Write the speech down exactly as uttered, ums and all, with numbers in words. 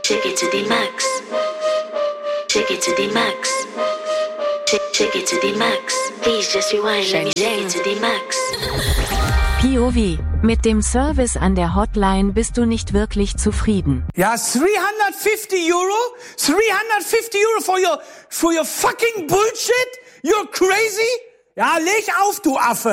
Take it to the max. Take it to the max. Take it to the max. Please just rewind. Let me take it to the max. P O V. Mit dem Service an der Hotline bist du nicht wirklich zufrieden. Ja, dreihundertfünfzig Euro? dreihundertfünfzig Euro for your, for your fucking bullshit? You're crazy? Ja, leg auf, du Affe.